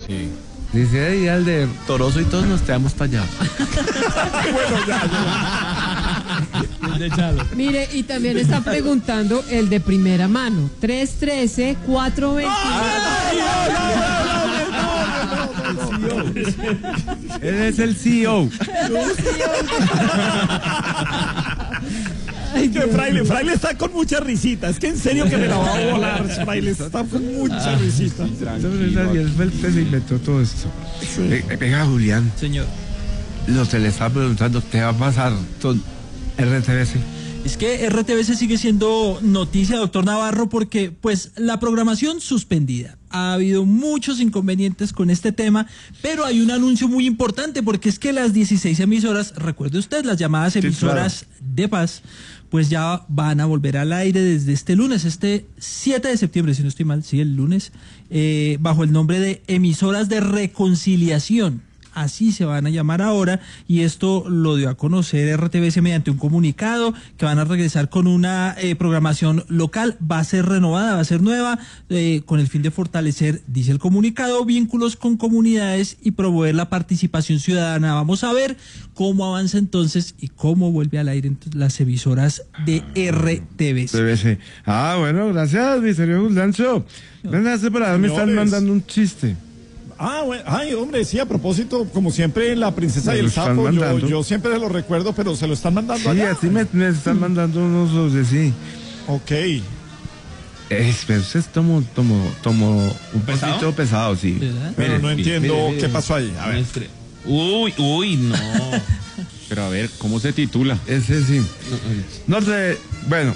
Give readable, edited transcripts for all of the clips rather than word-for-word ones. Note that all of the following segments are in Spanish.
Sí. Dice ahí al de Toroso y todos nos quedamos para allá. Bueno, ya. Mire, y también está preguntando el de primera mano. 313-420. Él es el CEO. Ay, que Fraile está con mucha risita. Es que en serio que me la va a volar, Fraile. Está con mucha risita. Él fue el que se inventó todo esto. Sí. Venga, Julián. Señor. Lo se le está preguntando, ¿qué va a pasar con RTBC? Es que RTBC sigue siendo noticia, doctor Navarro, porque pues la programación suspendida. Ha habido muchos inconvenientes con este tema, pero hay un anuncio muy importante, porque es que las 16 emisoras, recuerde usted, las llamadas emisoras de paz, pues ya van a volver al aire desde este lunes, este 7 de septiembre, si no estoy mal, sí, el lunes, bajo el nombre de Emisoras de Reconciliación. Así se van a llamar ahora, y esto lo dio a conocer RTBC mediante un comunicado, que van a regresar con una programación local, va a ser renovada, va a ser nueva, con el fin de fortalecer, dice el comunicado, vínculos con comunidades y promover la participación ciudadana. Vamos a ver cómo avanza entonces y cómo vuelve al aire las emisoras de RTBC. Ah, bueno, gracias, mi señor Lancho. Venga, me están mandando un chiste. Ah, bueno, ay, hombre, sí, a propósito, como siempre, la princesa y el sapo, yo siempre se lo recuerdo, pero se lo están mandando allá. Sí, así me están mandando unos de sí. Ok. Pero usted tomo un poquito pesado, sí. Pero Mire, no entiendo mire. qué pasó ahí. A ver. Uy, no. Pero a ver, ¿cómo se titula? Ese sí. No sé, bueno,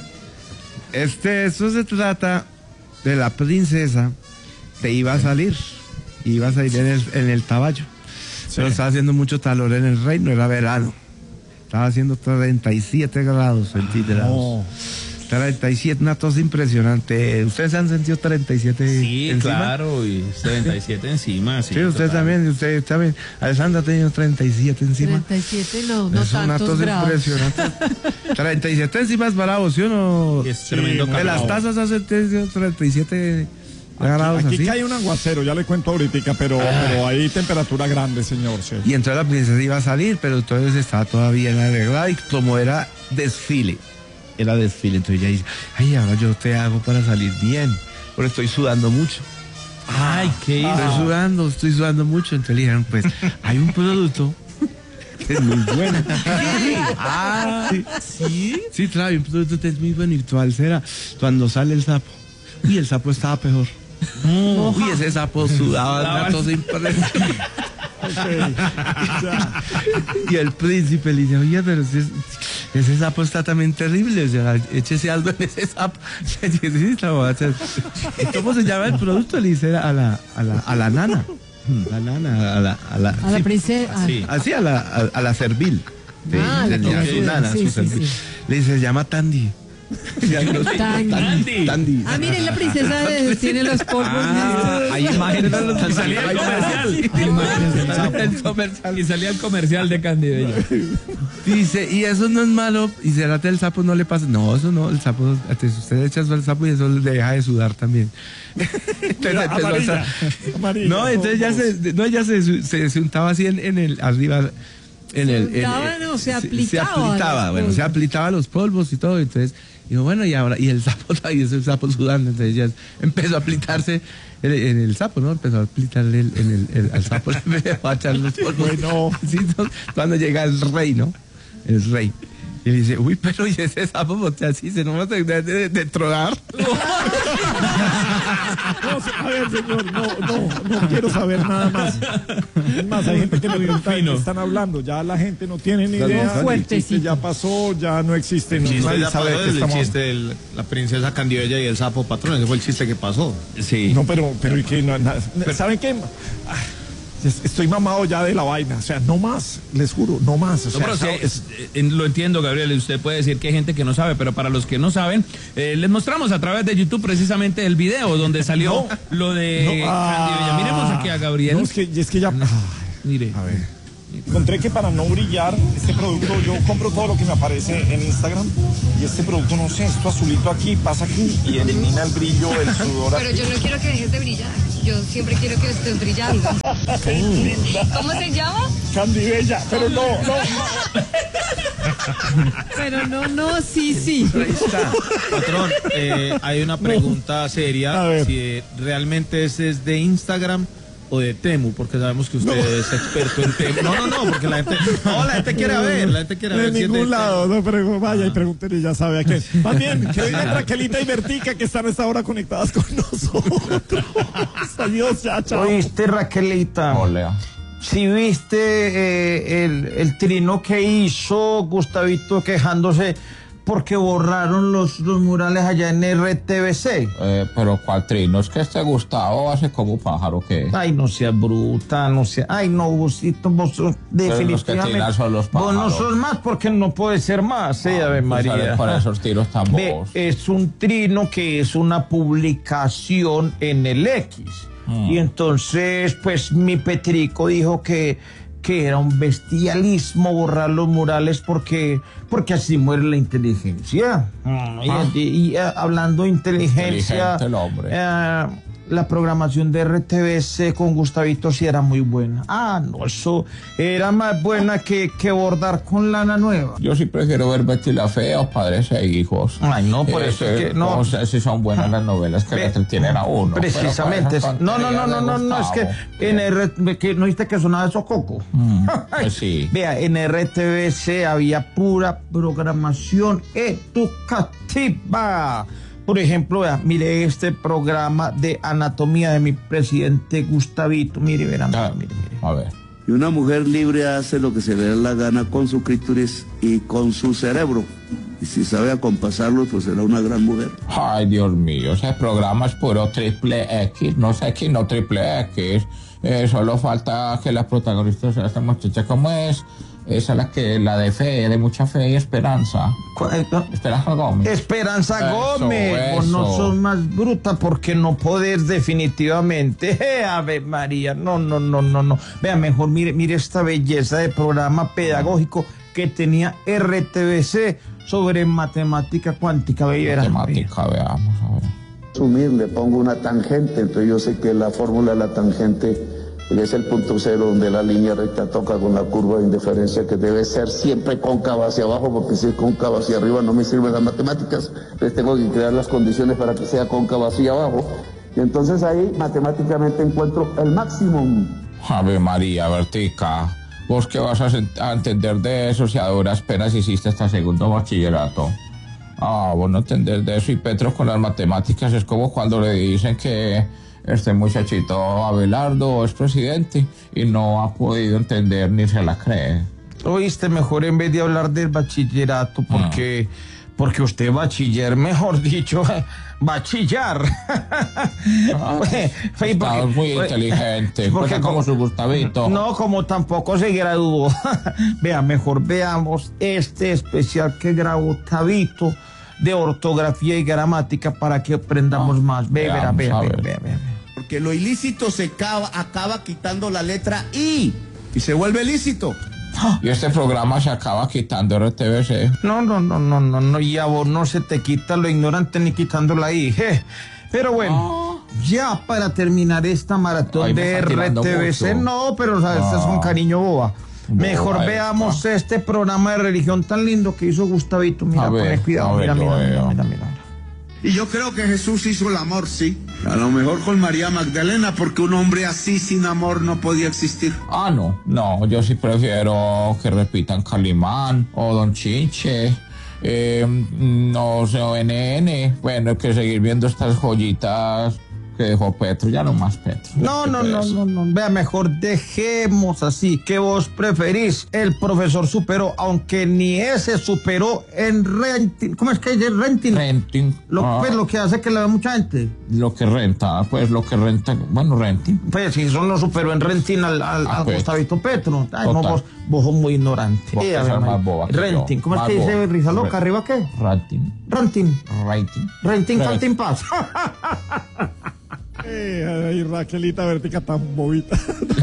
eso se trata de la princesa que iba a salir. Iba a salir en el Taballo. Sí. Pero estaba haciendo mucho calor en el reino, era verano. Estaba haciendo 37 grados centígrados. Oh. 37, una tos impresionante. ¿Ustedes han sentido 37 sí, encima? Claro, y 37 encima. Sí, usted también. Alessandra ha tenido 37 encima. 37 no es tantos una tos grados. Impresionante. 37 encima es bravo, ¿sí o no? Es tremendo calor. De las tazas hace 37 grados aquí así. cae un aguacero, ya le cuento ahorita, pero hay temperatura grande, señor. Sí. Y entonces la princesa iba a salir, pero entonces estaba todavía en la arreglada, y como era desfile, entonces ella dice, ay, ahora yo te hago para salir bien, pero estoy sudando mucho. Ay, ¿qué hizo? Estoy sudando mucho. Entonces le dijeron, pues, hay un producto que es muy bueno. ¿Sí? Sí, claro, hay un producto que es muy bueno, y cuando sale el sapo, uy, el sapo estaba peor. Uy, ese sapo sudaba una tos impresionante. Y el príncipe le dice, oye, pero ese sapo está también terrible, o sea, échese algo en ese sapo. ¿Cómo se llama el producto? Le dice a la nana. A la princesa. Sí. Así, a la servil. Sí. Le dice, se llama Tandy. Tandy. Ah, miren, la princesa tiene los polvos. Hay imágenes. Y salía el comercial. Y salía el comercial de Candy Bello. Dice, y eso no es malo. Y será que el sapo no le pasa. No, eso no. El sapo, usted echa eso al sapo y eso le deja de sudar también. Entonces amarilla, no, entonces ya se untaba así en el arriba. Se aplicaba los polvos y todo. Entonces dijo, bueno, y ahora, y el sapo, y ese sapo sudando. Entonces ya empezó a aplicarse en el sapo, ¿no? Empezó a aplicarle al sapo, le empezó a echar los polvos. Bueno. Sí, cuando llega el rey, ¿no? El rey. Y le dice, uy, pero ¿y ese sapo? O sea, así se no va a tener de tronar. A ver, señor, no quiero saber nada más. Es más, hay gente que me pregunta de qué están hablando. Ya la gente no tiene ni idea. El chiste ya pasó, ya no existe. El chiste Nadie ya sabe pasó, de qué el estamos. chiste de la princesa Candibella y el sapo patrón. Ese fue el chiste que pasó. Sí. No, pero ¿y qué? ¿Saben qué? Estoy mamado ya de la vaina, o sea, no más, les juro, no más. O sea, No, pero lo entiendo, Gabriel, usted puede decir que hay gente que no sabe, pero para los que no saben, les mostramos a través de YouTube precisamente el video donde salió lo de Candibella. Miremos aquí a Gabriel. No, es que ya... Mire. A ver. Encontré que para no brillar, este producto, yo compro todo lo que me aparece en Instagram, y este producto, no sé, esto azulito aquí, pasa aquí y elimina el brillo, el sudor. Pero yo no quiero que dejes de brillar. yo siempre quiero que estés brillando. ¿Cómo se llama? Candibella, pero no. Pero no, sí. Ahí está. Patrón, hay una pregunta seria. Si realmente ese es de Instagram o de Temu, porque sabemos que usted es experto en Temu. No, porque la gente quiere ver, De ningún lado, no, pero vaya y pregúntenle, ya sabe a qué. Más bien, que vengan Raquelita y Bertica, que están a esta hora conectadas con nosotros. Adiós, ya, chao. ¿Oíste, Raquelita? Hola. Si viste el trino que hizo Gustavito quejándose porque borraron los murales allá en RTBC. Pero ¿cuál trino? Es que este Gustavo hace como pájaro, ¿qué? Ay, no seas bruta, no seas... Ay, no, Gustito, vos definitivamente... Los que trinan son los pájaros. Vos no sos más porque no puede ser más, Ave María. Para esos tiros tan bobos. Es un trino que es una publicación en el X. Y entonces, pues, mi Petrico dijo que era un bestialismo borrar los murales porque así muere la inteligencia. Y hablando de inteligencia, el hombre. La programación de RTBC con Gustavito sí era muy buena. No, eso era más buena que bordar con lana nueva. Yo sí prefiero ver Betty la Fea o Padres e Hijos. Ay, no, por eso es que no. No sé si son buenas las novelas que le entretienen a uno. Precisamente. No, es que que no viste que sonaba eso Coco. Pues sí. Vea, en RTBC había pura programación educativa. Por ejemplo, vea, mire este programa de anatomía de mi presidente Gustavito. Mire, verán, mire. A ver. Y una mujer libre hace lo que se le da la gana con su clítoris y con su cerebro. Y si sabe acompasarlo, pues será una gran mujer. Ay, Dios mío, ese programa es puro triple X. No sé quién, no triple X. Solo falta que la protagonista sea esta muchacha. ¿Cómo es? Esa es la de fe, de mucha fe y esperanza. Esperanza Gómez. Esperanza Gómez. Vos no sos más bruta porque no podés definitivamente. Ave María, no. Vea, mejor mire esta belleza de programa pedagógico que tenía RTBC sobre matemática cuántica. Matemática, veamos, a ver. Sumir, le pongo una tangente, entonces yo sé que la fórmula de la tangente es el punto cero donde la línea recta toca con la curva de indiferencia, que debe ser siempre cóncava hacia abajo, porque si es cóncava hacia arriba no me sirven las matemáticas. Entonces tengo que crear las condiciones para que sea cóncava hacia abajo. Y entonces ahí matemáticamente encuentro el máximo. Ave María, Bertica, ¿vos qué vas a entender de eso si a duras penas hiciste hasta segundo bachillerato? Vos no entendés de eso. Y Petro con las matemáticas es como cuando le dicen que este muchachito Abelardo es presidente y no ha podido entender ni se la cree. Oíste, mejor en vez de hablar del bachillerato, porque usted bachiller, mejor dicho, va a chillar. Estás muy inteligente, porque como su Gustavito. No, como tampoco se graduó. Vea, mejor veamos este especial que grabó Gustavito de ortografía y gramática para que aprendamos más. Vea. Porque lo ilícito se acaba quitando la letra I y se vuelve lícito. Y este programa se acaba quitando RTBC. No, ya vos no se te quita lo ignorante ni quitando la I. Pero bueno, ya para terminar esta maratón de RTBC, no, pero ¿sabes? Este es un cariño boba. Mejor veamos este programa de religión tan lindo que hizo Gustavito. Mira, poné cuidado, mira. Y yo creo que Jesús hizo el amor, sí. A lo mejor con María Magdalena, porque un hombre así sin amor no podía existir. No, yo sí prefiero que repitan Calimán o Don Chinche, no sé, ONN. Bueno, que seguir viendo estas joyitas que dejó Petro, ya no más Petro. No, vea, mejor dejemos así. ¿Qué vos preferís? El profesor superó, aunque ni ese superó en renting. ¿Cómo es que es renting? Renting. Pues lo que hace que la ve mucha gente. Lo que renta, bueno, renting. Pues si eso no superó en renting al Gustavito Petro. Ay, no, vos sos muy ignorante. Vos que sos más boba que renting. yo. ¿Cómo es que dice Risa Loca? ¿Arriba qué? Renting, canting paz. Ay, Raquelita Bertica tan bobita.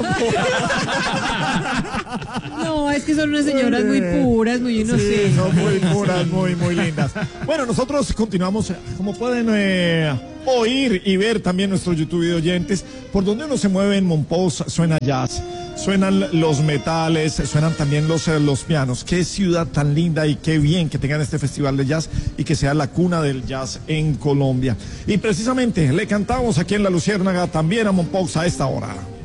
No, es que son unas señoras muy puras, muy inocentes. Sí, son muy puras, muy lindas. Bueno, nosotros continuamos. Como pueden oír y ver también nuestros YouTube video oyentes. Por donde uno se mueve en Mompox suena jazz, suenan los metales, suenan también los pianos. Qué ciudad tan linda y qué bien que tengan este festival de jazz y que sea la cuna del jazz en Colombia. Y precisamente le cantamos aquí en La Luciérnaga también a Mompox a esta hora.